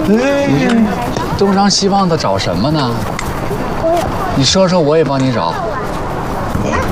你东张西望的找什么呢？你说说，我也帮你找。